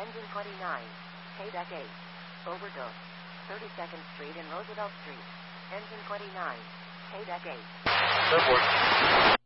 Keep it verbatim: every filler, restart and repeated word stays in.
Engine twenty-nine. Payback eight. Overdose. thirty-second Street and Roosevelt Street. Engine twenty-nine. Payback eight. Airport.